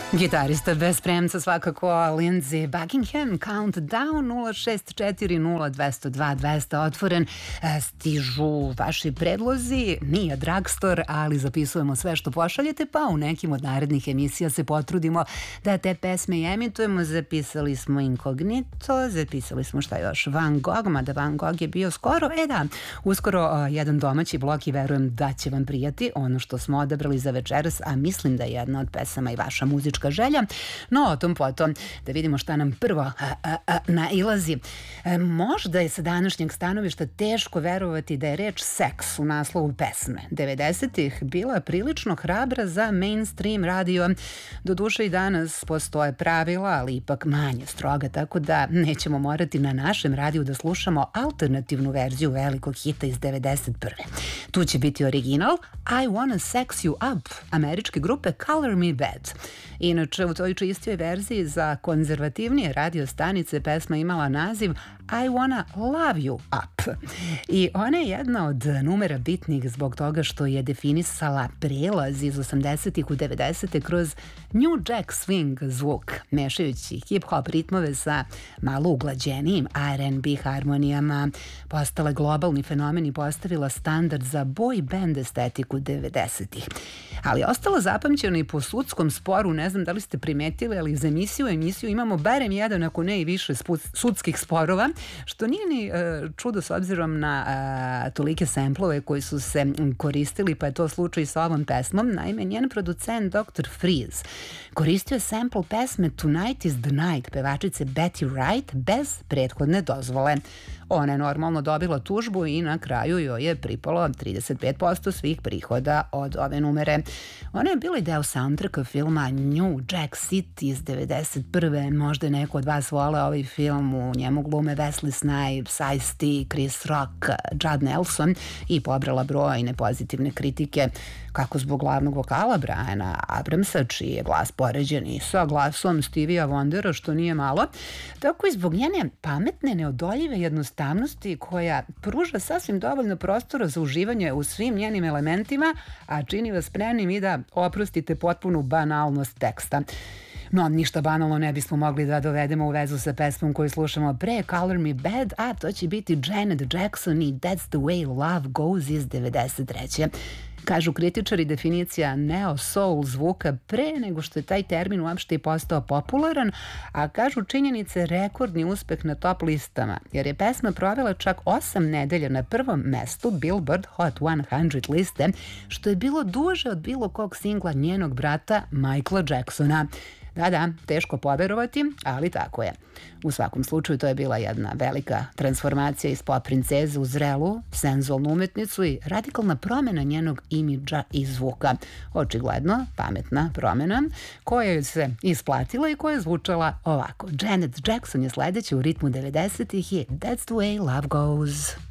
Gitarista bez premca svakako Lindsey Buckingham, Countdown 0640202 otvoren. Stižu vaši predlozi, nije drugstore, ali zapisujemo sve što pošaljete, pa u nekim od narednih emisija se potrudimo da te pesme i emitujemo. Zapisali smo Incognito, zapisali smo šta još, Van Gogh, mada Van Gogh je bio skoro, uskoro jedan domaći blok i verujem da će vam prijati ono što smo odabrali za večeras, a mislim da je jedna od pesama i vaša muzička želja. No, o tom potom, da vidimo šta nam prvo nailazi. Možda je sa današnjeg stanovišta teško verovati da je reč seks u naslovu pesme. 90-ih bila prilično hrabra za mainstream radio. Doduše i danas postoje pravila, ali ipak manje stroga, tako da nećemo morati na našem radiju da slušamo alternativnu verziju velikog hita iz 91. Tu će biti original I Wanna Sex You Up američke grupe Color Me Bad. Inače, u toj čistoj verziji za konzervativnije radio stanice pesma imala naziv I Wanna Love You Up. I ona je jedna od numera bitnih zbog toga što je definisala prelaz iz 80-ih u 90-te kroz New Jack Swing zvuk, mešajući hip-hop ritmove sa malo uglađenijim R&B harmonijama. Postala globalni fenomen i postavila standard za boy band estetiku 90-ih. Ali ostala zapamćena i po sudskom sporu, ne znam da li ste primetili, ali za emisiju imamo barem jedan, ako ne i više sudskih sporova, što nije ni čudo s obzirom na tolike samplove koji su se koristili, pa je to slučaj sa ovom pesmom. Naime, njen producent Dr. Freeze koristio je sample pesme Tonight is the Night pevačice Betty Wright bez prethodne dozvole. Ona je normalno dobila tužbu i na kraju joj je pripalo 35% svih prihoda od ove numere. Ona je bila i deo soundtracka filma New Jack City iz 91. Možda je neko od vas vole ovaj film, u njemu glume Wesley Snipes, Ice-T, Chris Rock, Judd Nelson i pobrala brojne pozitivne kritike, kako zbog glavnog vokala Briana Abramsa, čiji je glas poređen i sa glasom Stevie Wondera, što nije malo, tako i zbog njene pametne, neodoljive jednostavnosti koja pruža sasvim dovoljno prostora za uživanje u svim njenim elementima, a čini vas spremnim i da oprostite potpunu banalnost teksta. No, ništa banalno ne bismo mogli da dovedemo u vezu sa pesmom koju slušamo pre Color Me Bad, a to će biti Janet Jackson i That's the Way Love Goes iz 93. Kažu kritičari, definicija neo-soul zvuka pre nego što je taj termin uopšte i postao popularan, a kažu činjenice rekordni uspeh na top listama, jer je pesma provela čak 8 nedelja na prvom mestu Billboard Hot 100 liste, što je bilo duže od bilo kog singla njenog brata Michaela Jacksona. Da, teško poverovati, ali tako je. U svakom slučaju to je bila jedna velika transformacija iz pop princeze u zrelu, senzualnu umetnicu i radikalna promjena njenog imidža i zvuka. Očigledno pametna promjena koja je se isplatila i koja je zvučala ovako. Janet Jackson je sledeća u ritmu 90-ih i That's the Way Love Goes.